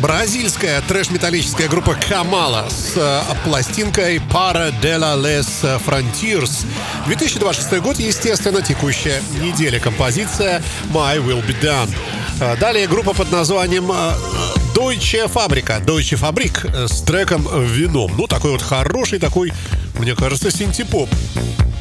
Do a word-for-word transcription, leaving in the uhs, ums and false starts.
Бразильская трэш-металлическая группа Камала с э, пластинкой Para de la les Frontiers. две тысячи двадцать шестой год, естественно, текущая неделя. Композиция My Will Be Done. Э, далее группа под названием э, Deutsche Fabrik. Deutsche Fabrik с треком «Вином». Ну, такой вот хороший, такой, мне кажется, синти-поп.